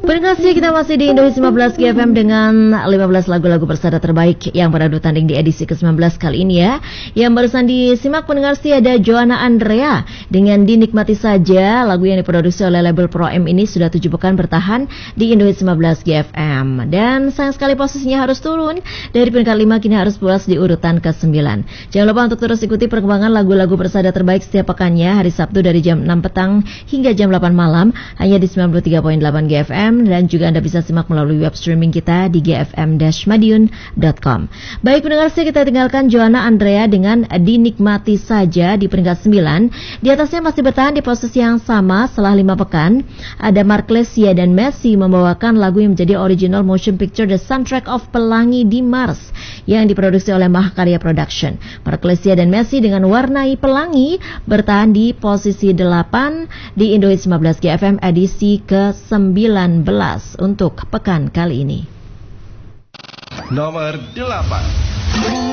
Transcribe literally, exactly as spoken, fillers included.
Pendengar, kita masih di Indohits lima belas G F M dengan lima belas lagu-lagu persada terbaik yang beradu tanding di edisi ke sembilan belas kali ini ya. Yang barusan disimak pendengar sih ada Joanna Andrea dengan Dinikmati Saja. Lagu yang diproduksi oleh label Pro M ini sudah tujuh pekan bertahan di Indohits lima belas G F M. Dan sayang sekali posisinya harus turun dari peringkat lima kini harus puas di urutan ke sembilan. Jangan lupa untuk terus ikuti perkembangan lagu-lagu persada terbaik setiap pekannya hari Sabtu dari jam enam petang hingga jam delapan malam hanya di sembilan puluh tiga koma delapan G F M. Dan juga Anda bisa simak melalui web streaming kita di g f m dash madiun dot com. Baik pendengar, kita tinggalkan Joanna Andrea dengan Dinikmati Saja di peringkat sembilan. Di atasnya masih bertahan di posisi yang sama setelah lima pekan. Ada Marklesia dan Messi membawakan lagu yang menjadi original motion picture The Soundtrack of Pelangi di Mars yang diproduksi oleh Mahakarya Production. Marklesia dan Messi dengan Warnai Pelangi bertahan di posisi delapan di Indohits lima belas G F M edisi ke sembilan belas untuk pekan kali ini. Nomor delapan.